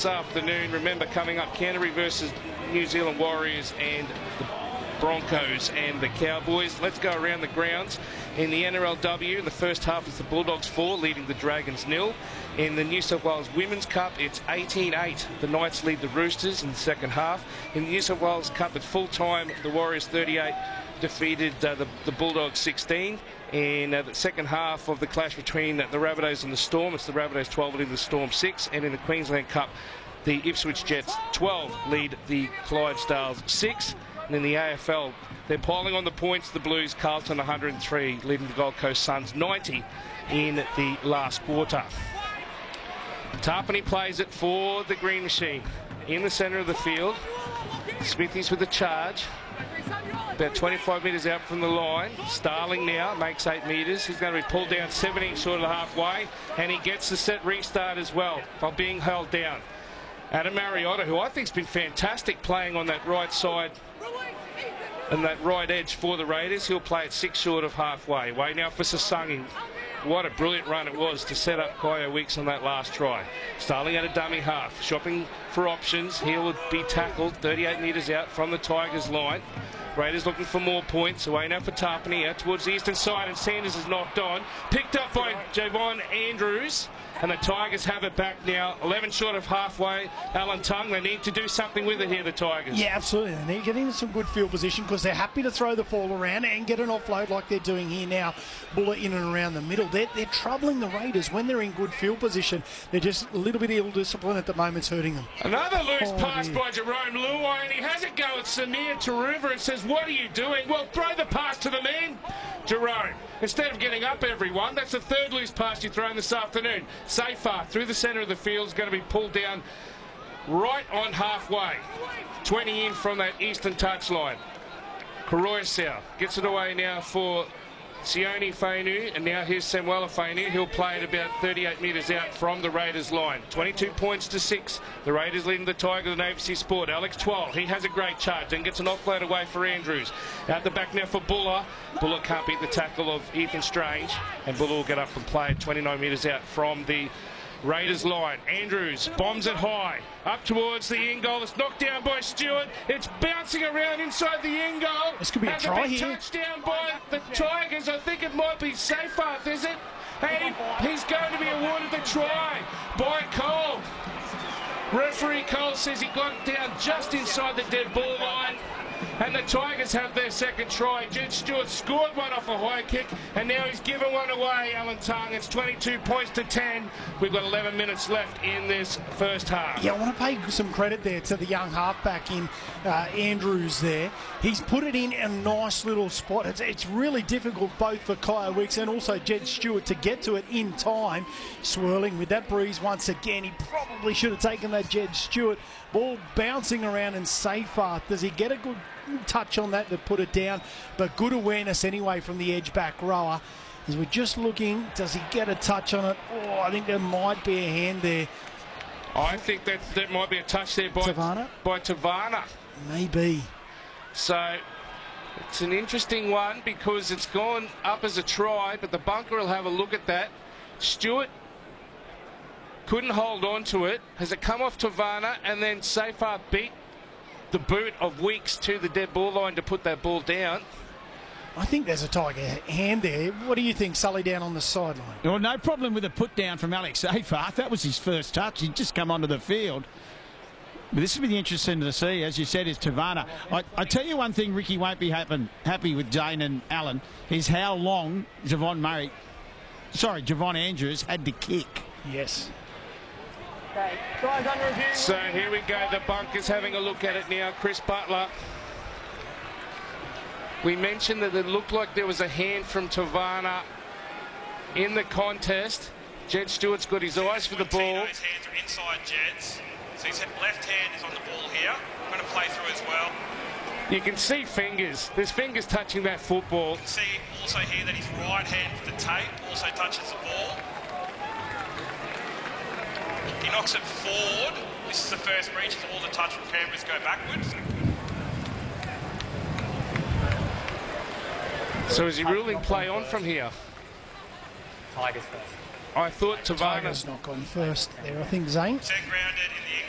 this afternoon. Remember, coming up, Canterbury versus New Zealand Warriors and the Broncos and the Cowboys. Let's go around the grounds. In the NRLW, in the first half, it's the Bulldogs 4 leading the Dragons 0. In the New South Wales Women's Cup, it's 18-8. The Knights lead the Roosters in the second half. In the New South Wales Cup, at full time, the Warriors 38 defeated the Bulldogs 16. In the second half of the clash between the Rabbitohs and the Storm, it's the Rabbitohs 12 leading the Storm 6. And in the Queensland Cup, the Ipswich Jets 12 lead the Clydesdales 6. And in the AFL, they're piling on the points. The Blues, Carlton 103, leading the Gold Coast Suns 90 in the last quarter. Tarpany plays it for the Green Machine in the centre of the field. Smithies with the charge. About 25 metres out from the line. Starling now makes 8 metres. He's going to be pulled down 17 short of the halfway. And he gets the set restart as well while being held down. Adam Mariota, who I think's been fantastic playing on that right side and that right edge for the Raiders. He'll play it 6 short of halfway. Way now for Sasungi. What a brilliant run it was to set up Kyo Weeks on that last try. Starling at a dummy half, shopping for options. He will be tackled 38 metres out from the Tigers line. Raiders looking for more points. Away now for Tarpany, out towards the eastern side, and Sanders is knocked on. Picked up by Javon Andrews. And the Tigers have it back now, 11 short of halfway. Alan Tongue, they need to do something with it here, the Tigers. Yeah, absolutely. They need to get into some good field position because they're happy to throw the ball around and get an offload like they're doing here now. Bullet in and around the middle. They're troubling the Raiders when they're in good field position. They're just a little bit ill-disciplined at the moment. It's hurting them. Another loose pass by Jerome Luai, and he has a go at Samir Taruva and says, what are you doing? Well, throw the pass to the man, Jerome. Instead of getting up, everyone. That's the third loose pass you've thrown this afternoon. Safar through the centre of the field is going to be pulled down right on halfway. 20 in from that eastern touchline. Koroisau gets it away now for Sione Fainu, and now here's Samuela Fainu. He'll play it about 38 metres out from the Raiders line. 22 points to 6. The Raiders leading the Tigers on ABC Sport. Alex Twal, he has a great charge and gets an offload away for Andrews. Out the back now for Buller. Buller can't beat the tackle of Ethan Strange, and Buller will get up and play it 29 metres out from the Raiders line. Andrews bombs it high up towards the end goal. It's knocked down by Stewart. It's bouncing around inside the end goal. This could be a try here. Touchdown by the Tigers. I think it might be Seyfarth, is it? And he's going to be awarded the try by Cole. Referee Cole says he got it down just inside the dead ball line. And the Tigers have their second try. Jed Stewart scored one off a high kick, and now he's given one away, Alan Tongue. It's 22 points to 10. We've got 11 minutes left in this first half. Yeah, I want to pay some credit there to the young halfback in Andrews there. He's put it in a nice little spot. It's really difficult both for Kyo Weeks and also Jed Stewart to get to it in time. Swirling with that breeze once again. He probably should have taken that Jed Stewart. Ball bouncing around, and Seyfarth, does he get a good touch on that to put it down? But good awareness anyway from the edge back rower. As we're just looking, does he get a touch on it? Oh, I think there might be a hand there. I think that might be a touch there by Tavana. Maybe. So it's an interesting one because it's gone up as a try, but the bunker will have a look at that. Stewart couldn't hold on to it. Has it come off Tavana, and then Seyfarth beat the boot of Weeks to the dead ball line to put that ball down? I think there's a Tiger hand there. What do you think, Sully, down on the sideline? Well, no problem with a put down from Alex Seyfarth. That was his first touch. He'd just come onto the field. But this will be interesting to see, as you said, is Tavana. I tell you one thing Ricky won't be happy with Jane and Alan, is how long Javon Andrews had to kick. Yes. Okay, guys, under review. So here we go. The bunker's having a look at it now. Chris Butler. We mentioned that it looked like there was a hand from Tavana in the contest. Jed Stewart's got his eyes for the ball. His hands are inside Jed's. So his left hand is on the ball here. I'm going to play through as well. You can see fingers. There's fingers touching that football. You can see also here that his right hand for the tape also touches the ball. He knocks it forward. This is the first breach as all the touch from cameras go backwards. So is he ruling play on from here? Tigers first. I thought Tavana's not gone first there, I think, Zane. Set grounded in the